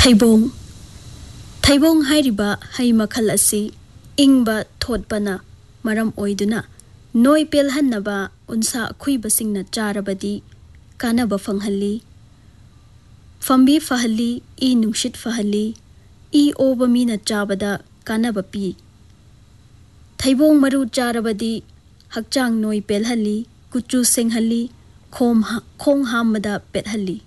थैबोंग थैबोंग हाइरिबा high मखल असि इंगबा थोटपना मरम ओइदुना नोइ पेलहन्नबा उनसा खुइबसिंगना चारबदी कानबा फंगहल्ली फंबी फहल्ली ई नुंगशित फहल्ली ई ओबा Meena चाबदा कानबा P थैबोंग मरु चारबदी हक्चांग नोइ पेलहल्ली कुचु सेंगहल्ली खोंग हामदा पेटहल्ली